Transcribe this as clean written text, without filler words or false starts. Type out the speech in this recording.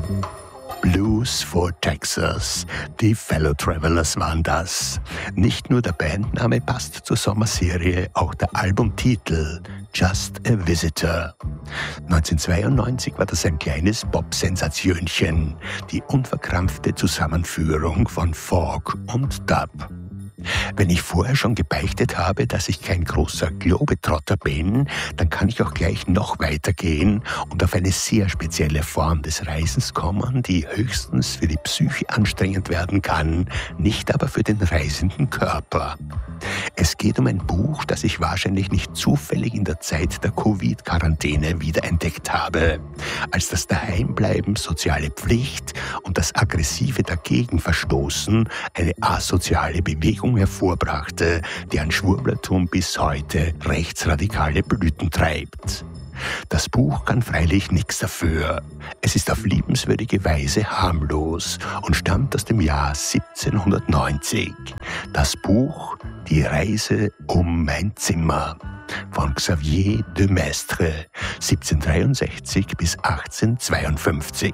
Blues for Texas. Die Fellow Travelers waren das. Nicht nur der Bandname passt zur Sommerserie, auch der Albumtitel Just a Visitor. 1992 war das ein kleines Pop-Sensationchen, die unverkrampfte Zusammenführung von Folk und Dub. Wenn ich vorher schon gebeichtet habe, dass ich kein großer Globetrotter bin, dann kann ich auch gleich noch weitergehen und auf eine sehr spezielle Form des Reisens kommen, die höchstens für die Psyche anstrengend werden kann, nicht aber für den reisenden Körper. Es geht um ein Buch, das ich wahrscheinlich nicht zufällig in der Zeit der Covid-Quarantäne wiederentdeckt habe, als das Daheimbleiben soziale Pflicht und das aggressive Dagegenverstoßen eine asoziale Bewegung hervorbrachte, die an Schwurblertum bis heute rechtsradikale Blüten treibt. Das Buch kann freilich nichts dafür. Es ist auf liebenswürdige Weise harmlos und stammt aus dem Jahr 1790. Das Buch Die Reise um mein Zimmer von Xavier de Maistre, 1763 bis 1852.